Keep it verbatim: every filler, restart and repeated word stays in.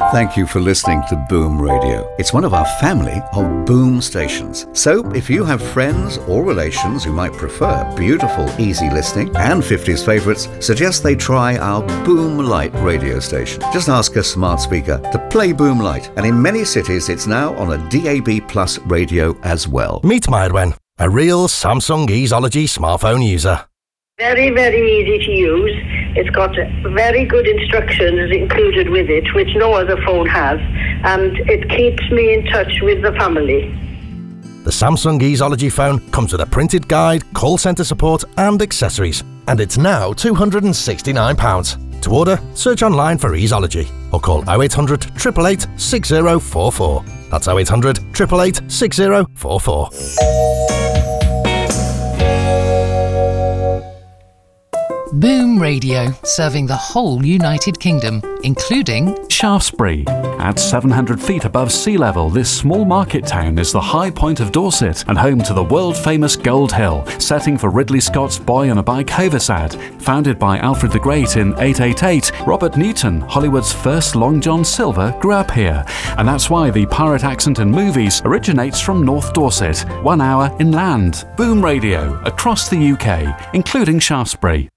Thank you for listening to Boom Radio. It's one of our family of Boom stations. So if you have friends or relations who might prefer beautiful, easy listening and fifties favourites, suggest they try our Boom Light radio station. Just ask a smart speaker to play Boom Light. And in many cities, it's now on a D A B Plus radio as well. Meet Mairwen, a real Samsung Easeology smartphone user. Very, very easy to use. It's got very good instructions included with it, which no other phone has, and it keeps me in touch with the family. The Samsung Easeology phone comes with a printed guide, call centre support and accessories, and it's now two hundred and sixty-nine pounds. To order, search online for Easeology or call oh eight hundred, eight eight eight, six oh four four. That's oh eight hundred, eight eight eight, six oh four four. Boom Radio, serving the whole United Kingdom, including Shaftesbury. At seven hundred feet above sea level, this small market town is the high point of Dorset and home to the world-famous Gold Hill, setting for Ridley Scott's Boy on a Bike Hovisad. Founded by Alfred the Great in eight eighty-eight, Robert Newton, Hollywood's first Long John Silver, grew up here. And that's why the pirate accent in movies originates from North Dorset, one hour inland. Boom Radio, across the U K, including Shaftesbury.